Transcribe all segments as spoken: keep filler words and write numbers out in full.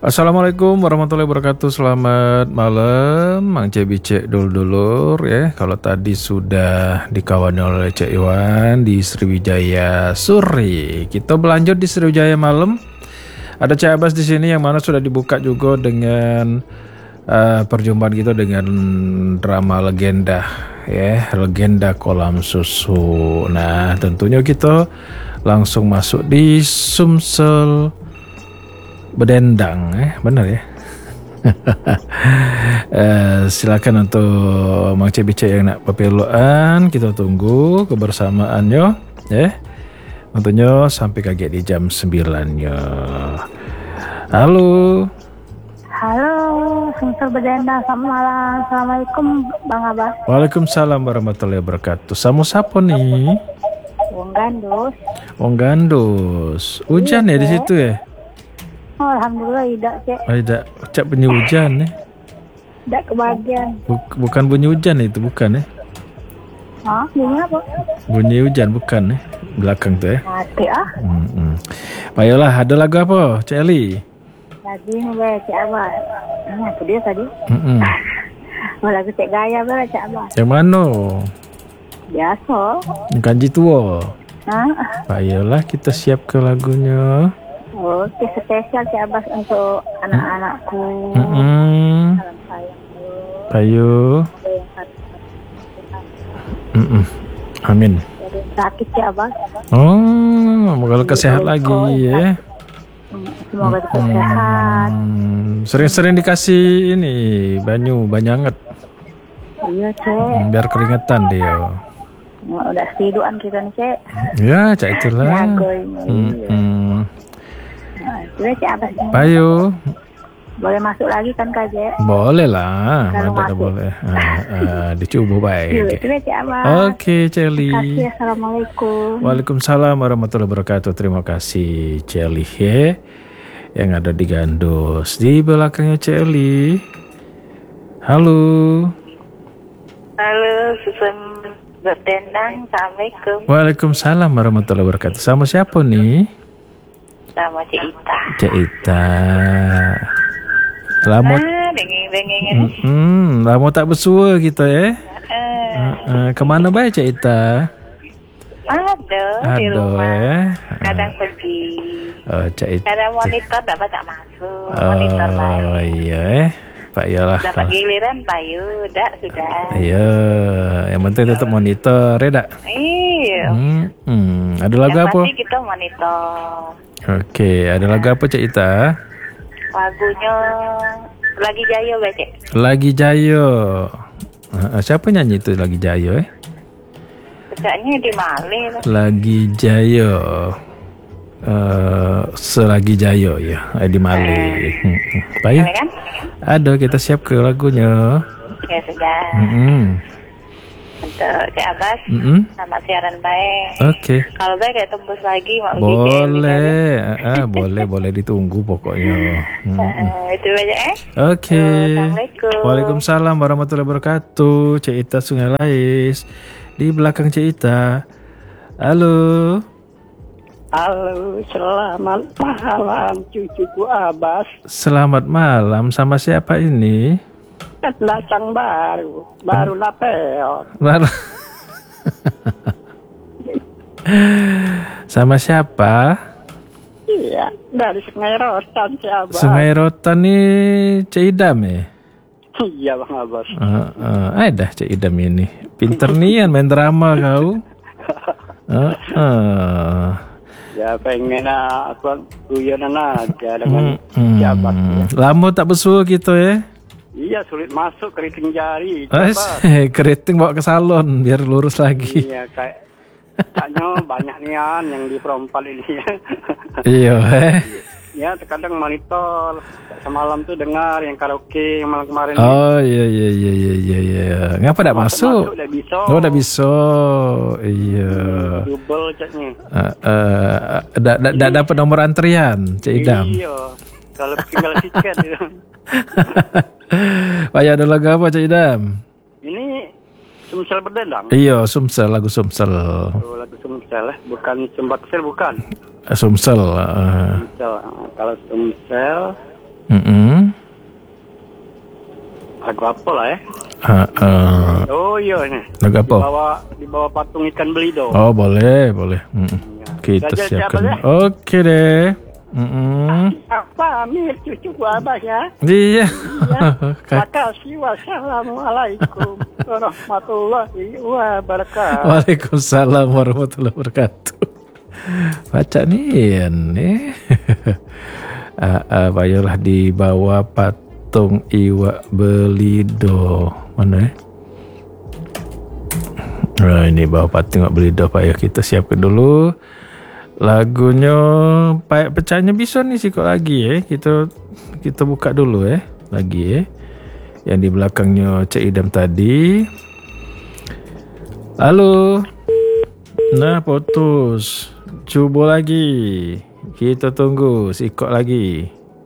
Assalamualaikum warahmatullahi wabarakatuh. Selamat malam Mang Cebi Cek dulur-dulur ya. Kalau tadi sudah dikawani oleh Cek Iwan di Sriwijaya Suri, kita berlanjut di Sriwijaya malam. Ada Cek Abbas di sini yang mana sudah dibuka juga dengan uh, perjumpaan kita dengan drama legenda ya, legenda kolam susu. Nah, tentunya kita langsung masuk di Sumsel Bedendang, eh benar ya. uh, silakan untuk Mang Cebice yang nak pepeluan, kita tunggu kebersamaannya, ya. Tentunya sampai kaget di jam sembilan ya. Halo. Halo, Sumsel Bedendang, selamat malam. Assalamualaikum Bang Abbas. Waalaikumsalam warahmatullahi wabarakatuh. Sama siapa nih? Wong Gandus. Wong Gandus. Hujan Iya, ya di Cek. situ ya? Oh, alhamdulillah tidak, Cek. Oh, tidak. Cak bunyi hujan ya? Tidak kebagian. Buk- bukan bunyi hujan itu, bukan ya? Hah, bunyi apa? Bunyi hujan bukan ya? Belakang tuh ya? Mati ah. Hmm. Baiklah, ada lagu apa, Cik Eli? Lagi nih, Be, Cek Abbas. Ini apa dia tadi? Mm-mm. Oh, lagu Cek Gaya, Be, Cek Abbas. Yang mana? Biasa. Kanji tua. Hah? Baiklah, kita siap ke lagunya. Oke, spesial Cek Abbas untuk anak-anakku. Mm-mm. Salam sayang. Ayo. Mm-mm. Amin. Jadi sakit Cek Abbas. Oh, semoga lekas sehat lagi ya. Semoga tetap sehat. Hmm, sering-sering dikasih ini banyu banyanget. Iya, Cek. Hmm, biar keringetan dia. Nah, udah tiduran kita nih, Cek. Ya, cak itulah. Jago ini. Hmm, Iya. hmm. Nah, itu Cek Abbas nih. Ayo, Boleh masuk lagi kan, Kak, Cek? boleh lah. Kalau Mana tak masuk. boleh. Ah, ah, dicoba Iya, baik. itu Cek Abbas. Oke, Celi. Terima kasih. Assalamualaikum. Waalaikumsalam warahmatullahi wabarakatuh. Terima kasih Celi ya, yang ada di Gandus. Di belakangnya Celi. Halo. Halo, Susun Bedendang. Assalamualaikum. Waalaikumsalam warahmatullahi wabarakatuh. Sama siapa nih? Sama Cik Ita. Cik Ita. Lama, Ah, dengeng-dengeng. hmm, lama tak bersua kita ya. Eh, Uh, uh, kemana baik Cik Ita? ada di Ada rumah. ya. Kadang pergi. Oh, Cik Ita. Kadang monitor dapat tak masuk. Monitor Oh lain. iya eh. Pak iyalah. Dapat giliran payu, dah sudah. Iya, yang penting tetap monitor ya dak. Iya. Hmm, hmm. Ada lagu Yang apa? pasti kita monitor. Oke, ada lagu apa Cik Ita? Lagunya lagi Jayo, Cek. Lagi Jayo. Uh, siapa nyanyi itu Lagi Jayo eh? Kerjanya di Mali lah. Lagi Jayo. Uh, selagi Jayo ya, eh, di Mali. Hmm, hmm. Baik. Boleh kan? Ada, kita siap ke lagunya. Ya sudah. Hmm, Untuk Cik Abbas, hmm. selamat siaran baik. Oke. Kalau baik kayak tembus lagi mau uji C L Boleh, ah, ah, boleh, boleh ditunggu pokoknya. Hmm. Eh, itu aja eh. Oke. Assalamualaikum. Waalaikumsalam warahmatullahi wabarakatuh. Cik Ita Sungai Lais di belakang Cik Ita. Halo. Halo, selamat malam cucuku Abbas. Selamat malam. Sama siapa ini? Datang baru, baru lapel. Baru. Sama siapa? Iya, dari Sungai Rotan si Abbas. Sungai Rotan nih Cik Idam ya? Iya Bang Abbas. Uh, uh, ada Cik Idam ini. Pinter nian main drama kau. Uh, uh. Ya pengen aku guyonan aja dengan Hmm, si Abbas. lama tak bersua gitu ya? Iya, sulit masuk keriting jari. si Eh, Abbas. keriting bawa ke salon biar lurus lagi. Iya, kayak kayaknya banyak nian yang di perompal ini. Iya, eh. Ya, terkadang monitor. Semalam tuh dengar yang karaoke yang malam kemarin. Oh iya iya iya iya iya. iya. Ngapa tak masuk? Udah bisa. Oh, udah bisa. Iya. Double ceknya. Uh, uh, da, da, da, dapat nomor antrian, Cik Idam. Iya. Kalau tinggal tiket itu. Pak, ya ada lagu apa Cik Idam? Ini Sumsel Bedendang. Iya, Sumsel, lagu Sumsel. Oh, lagu Sumsel, eh. Bukan Sumbaksel, bukan. Sumsel. Uh. Sumsel. Kalau Sumsel, Mm-mm. Lagu apa lah ya? Ah, ah. Oh iya nih. Lagu apa? Di bawah, di bawah patung ikan belido. Oh boleh, boleh. Mm-mm. Kita Saja, siapkan. siapa, ya? Oke deh. Mm-mm. Apa Amir cucu abah ya? Iya. Makasih. Wassalamualaikum warahmatullahi wabarakatuh. Waalaikumsalam warahmatullahi wabarakatuh. Baca nih, nih. ah, ah, bayolah di bawah patung Iwak Belido. Mana ya? Nah, ini bawah patung Iwak Belido, Pak. Ya, kita siapkan dulu. Lagunya Pak pecahnya bisa nih sih kok lagi ya. Kita kita buka dulu ya. Lagi ya. Yang di belakangnya Cik Idam tadi. Halo. Nah, putus. Coba lagi. Kita tunggu sikok lagi.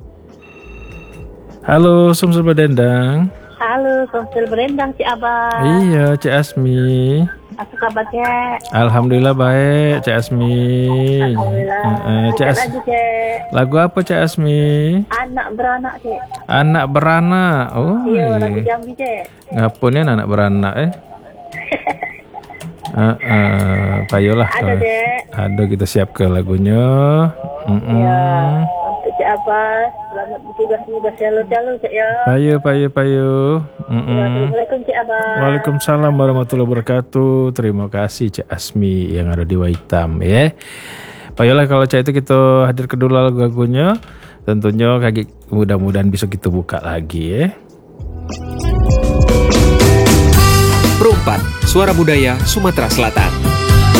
Halo, Sumsel Bedendang. Halo, Sumsel Bedendang, Cik Abah. Iya, Cik Asmi. Apa kabarnya? Alhamdulillah baik, Cik Asmi. Alhamdulillah. Uh, Cik As- Lagu, Cik. Lagu apa, Cik Asmi? Anak beranak, Cik. Anak beranak. Oh. Iya, lagu Jambi, Cik. Ngapunnya anak beranak eh? Uh, uh, payolah. Ada, Cik. Ada, kita siapkan lagunya. Mm-mm. Ya, untuk Cik Abah, selamat bertugas semoga selalu-selalu, Cik ya. Payo, payo, payo. Mm-mm. Assalamualaikum, Cik Abah. Waalaikumsalam warahmatullahi wabarakatuh. Terima kasih Cik Asmi yang ada di Waitam ya. Payolah kalau Cik itu kita hadir kedua lagu-lagunya. Tentunya kaki mudah-mudahan bisa kita buka lagi ya. Perempat, Suara Budaya Sumatera Selatan.